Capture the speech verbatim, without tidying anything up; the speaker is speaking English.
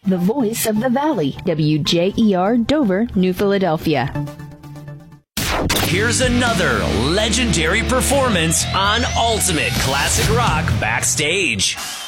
the voice of the Valley, W J E R Dover, New Philadelphia. Here's another legendary performance on Ultimate Classic Rock Backstage.